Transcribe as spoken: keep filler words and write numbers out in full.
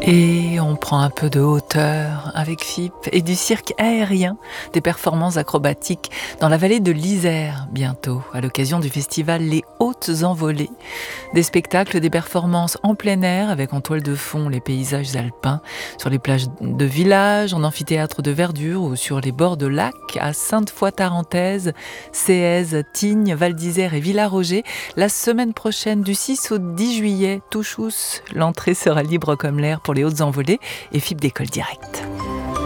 Et on prend un peu de hauteur avec F I P et du cirque aérien, des performances acrobatiques dans la vallée de l'Isère bientôt, à l'occasion du festival Les Hautes Envolées. Des spectacles, des performances en plein air avec en toile de fond les paysages alpins, sur les plages de villages, en amphithéâtre de verdure ou sur les bords de lacs à Sainte-Foy-Tarentaise, Séez, Tignes, Val d'Isère et Villaroger. La semaine prochaine, du six au dix juillet, Touchous, l'entrée sera libre comme l'air pour les Hautes Envolées et F I P d'École Directe.